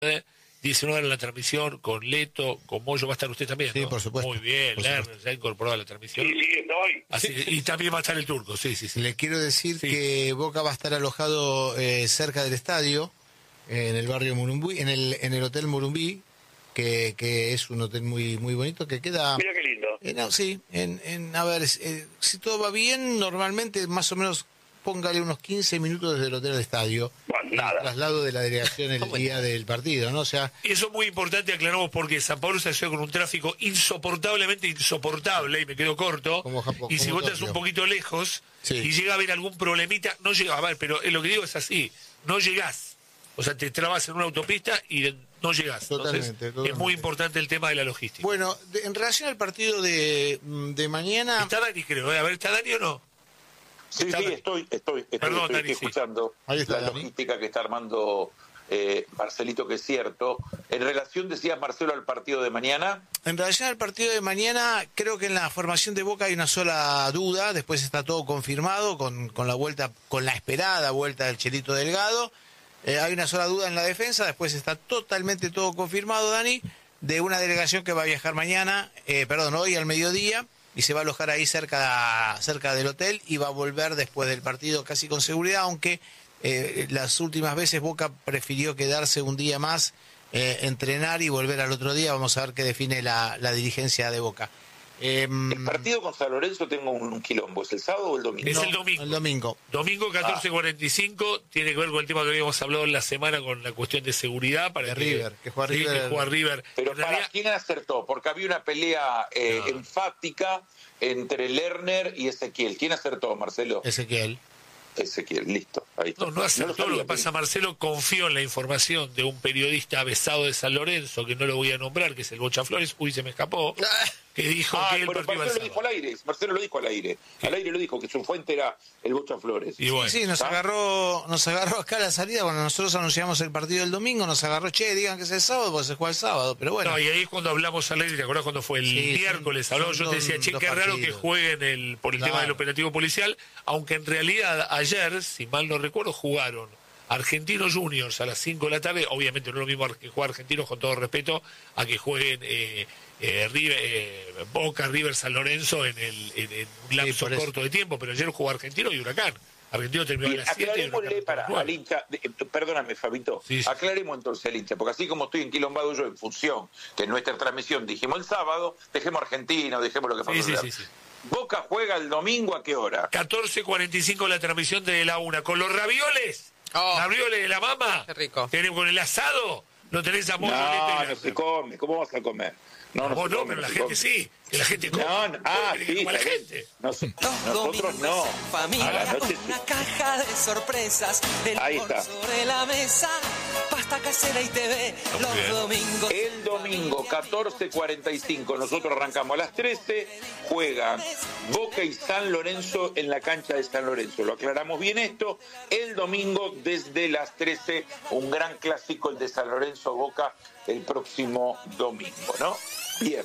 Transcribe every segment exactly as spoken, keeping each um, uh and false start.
diecinueve en la transmisión, con Leto, con Moyo, va a estar usted también, ¿no? Sí, por supuesto. Muy bien, Lerner, se ha incorporado a la transmisión. Sí, sí, estoy. Así, y también va a estar el Turco, sí, sí, sí. Le quiero decir Sí. que Boca va a estar alojado eh, cerca del estadio, eh, en el barrio Murumbí, en el en el Hotel Murumbí, que, que es un hotel muy muy bonito, que queda... Mira qué lindo. Eh, no, sí, en, en, a ver, eh, si todo va bien, normalmente más o menos póngale unos quince minutos desde el hotel al estadio. Bueno, El nada. traslado de la delegación el día del partido, ¿no? O sea, Y eso es muy importante, aclaramos, porque San Pablo se hace con un tráfico insoportablemente insoportable, y me quedo corto. Como Japón, y si como vos estás Tokio. un poquito lejos, Sí. y llega a haber algún problemita, no llega a ver, pero eh, lo que digo es así, no llegás. O sea, te trabas en una autopista y de- no llegás. Totalmente, Entonces, totalmente. es muy importante el tema de la logística. bueno, de- en relación al partido de, de mañana... ¿Está Dani, creo? ¿eh? A ver, ¿está Dani o no? Sí, Está- sí, estoy, estoy, estoy, Perdón, estoy, Dani, estoy sí. escuchando Ahí está, la Dani. logística que está armando eh, Marcelito, que es cierto. En relación, decías, Marcelo, al partido de mañana. En relación al partido de mañana, creo que en la formación de Boca hay una sola duda, después está todo confirmado con, con la vuelta, con la esperada vuelta del Chelito Delgado. Eh, hay una sola duda en la defensa, después está totalmente todo confirmado, Dani, de una delegación que va a viajar mañana, eh, perdón, hoy al mediodía, y se va a alojar ahí cerca, cerca del hotel y va a volver después del partido casi con seguridad, aunque eh, las últimas veces Boca prefirió quedarse un día más, eh, entrenar y volver al otro día. Vamos a ver qué define la, la dirigencia de Boca. Eh, El partido con San Lorenzo tengo un, un quilombo. ¿Es el sábado o el domingo? Es el domingo. El domingo. Domingo catorce cuarenta y cinco, tiene que ver con el tema que habíamos hablado en la semana con la cuestión de seguridad. Para De que, River, que juega sí, River. que juega River. Pero En ¿para realidad, quién acertó? Porque había una pelea eh, No. enfática entre Lerner y Ezequiel. ¿Quién acertó, Marcelo? Ezequiel. Ezequiel, listo. Ahí está. no, no acertó. sabía, Lo que pasa, pero- Marcelo confió en la información de un periodista avesado de San Lorenzo, que no lo voy a nombrar, que es el Bocha Flores, uy, se me escapó, que dijo Ah, que el pero partido iba Marcelo al lo dijo al sábado. aire. Marcelo lo dijo al aire. Al aire lo dijo, que su fuente era el Bocha Flores. Y bueno, Sí, nos ¿Ah? agarró, nos agarró acá a la salida cuando nosotros anunciamos el partido del domingo, nos agarró, che, digan que es el sábado, porque se juega el sábado, pero bueno. no, y ahí es cuando hablamos al aire, ¿te acordás cuando fue el Sí, miércoles? son- Hablamos, son yo te decía, dos- che, dos qué raro que partidos. jueguen el, por el Claro. tema del operativo policial, aunque en realidad ayer, si mal no recuerdo, jugaron Argentinos Juniors a las cinco de la tarde, obviamente no es lo mismo que jugar Argentinos, con todo respeto, a que jueguen eh, eh, River, eh, Boca, River, San Lorenzo en, el, en, en un lapso por eso. corto de tiempo, pero ayer jugó Argentino y Huracán. Argentino terminó Bien, a las siete y Huracán aclarémosle para terminó a las al nueve. hincha, de- eh, perdóname, Fabito, Sí, sí. aclaremos entonces al hincha, porque así como estoy enquilombado yo en función que en nuestra transmisión dijimos el sábado, dejemos Argentina, dejemos lo que pasó Sí, sí, ayer. sí, sí. Boca juega el domingo, ¿a qué hora? catorce cuarenta y cinco la transmisión de la una. Con los ravioles, Oh. ravioles de la mama, Qué rico. tenés con el asado, lo tenés a Moyo, Leto y No, no Lerner. se come, ¿cómo vas a comer? No, no Vos se no, come, pero la se gente come. sí, que la gente come. No, no, ah, ¿Cómo querés que sí, coma la está bien. gente? No sé, Los nosotros domingos no. en familia, A la noche una sí. caja de sorpresas, el Ahí amor está. sobre la mesa, pasta casera y T V, muy los bien. domingos. El domingo, catorce cuarenta y cinco, nosotros arrancamos a las trece, juegan Boca y San Lorenzo en la cancha de San Lorenzo. Lo aclaramos bien esto. El domingo, desde las trece, un gran clásico, el de San Lorenzo Boca, el próximo domingo, ¿no? Bien.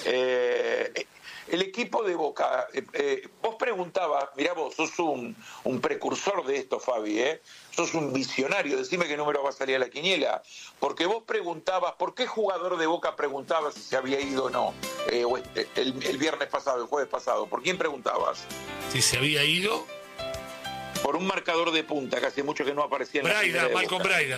Eh, el equipo de Boca, eh, eh, vos preguntabas, mirá vos, sos un, un precursor de esto, Fabi, ¿eh? Sos un visionario, decime qué número va a salir a la quiniela, porque vos preguntabas, ¿por qué jugador de Boca preguntaba si se había ido o no? Eh, o este, el, el viernes pasado, el jueves pasado, ¿por quién preguntabas? Si se había ido, Por un marcador de punta, que hace mucho que no aparecía en la Braida, quiniela de Malcolm Boca. Braida.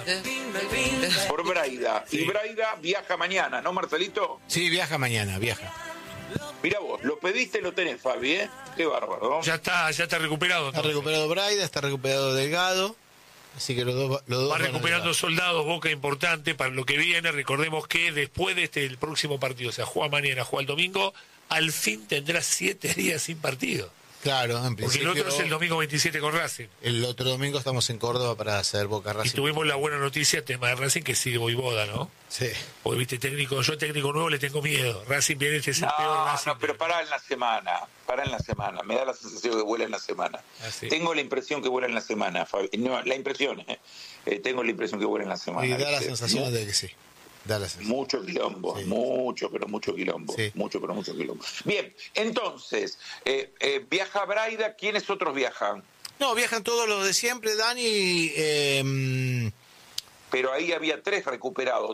Por Braida. Sí. Y Braida viaja mañana, ¿no, Marcelito? Sí, viaja mañana, viaja. Mira vos, lo pediste y lo tenés, Fabi, ¿eh? Qué bárbaro, ¿no? Ya está, ya está recuperado. Está entonces. recuperado Braida, está recuperado Delgado, así que los dos, los dos Va van a recuperando llegar. soldados, Boca importante para lo que viene. Recordemos que después de este el próximo partido, o sea, juega mañana, juega el domingo, al fin tendrá siete días sin partido. Claro, en Porque el principio. otro es el domingo veintisiete con Racing. el otro domingo estamos en Córdoba para hacer Boca Y Racing. tuvimos la buena noticia, tema de Racing, que sigue Voivoda, ¿no? Sí. Porque, viste, técnico, yo técnico nuevo le tengo miedo. Racing viene, este es el peor No, Racing. no, pero pará en la semana, pará en la semana, me da la sensación que vuela en la semana. Ah, sí. Tengo la impresión que vuela en la semana, Fabi. No, la impresión, ¿eh? Eh, tengo la impresión que vuela en la semana. Y da la ¿viste? sensación de que sí. Da la sensación. Mucho quilombo, Sí. mucho, pero mucho quilombo. Sí. Mucho, pero mucho quilombo. Bien, entonces, eh, eh, viaja Braida, ¿quiénes otros viajan? No, viajan todos los de siempre, Dani. eh, pero ahí había tres recuperados.